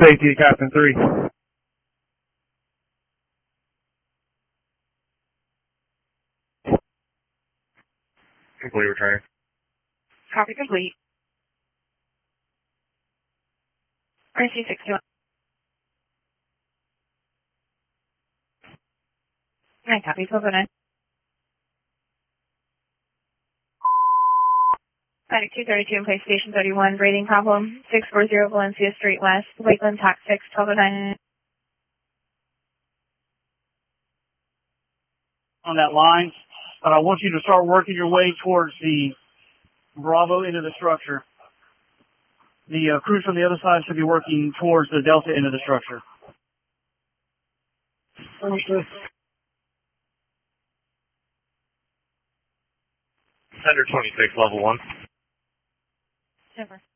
Safety to Captain 3. Complete return. Copy complete. RC-61. 9 copy, 1209. Attic 232 in place, station 31, rating problem, 640 Valencia Street West, Lakeland, TOC 6, 1209. On that line, but I want you to start working your way towards the Bravo end of the structure. The crews from the other side should be working towards the Delta end of the structure. Understood. Center 26, level 1. Super.